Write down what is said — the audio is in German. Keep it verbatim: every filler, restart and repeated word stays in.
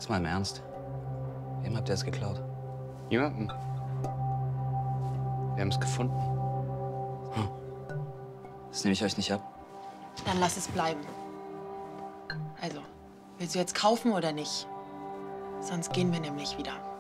Jetzt mal im Ernst. Wem habt ihr es geklaut? Niemanden. Wir haben es gefunden. Hm. Das nehme ich euch nicht ab. Dann lass es bleiben. Also, willst du jetzt kaufen oder nicht? Sonst gehen wir nämlich wieder.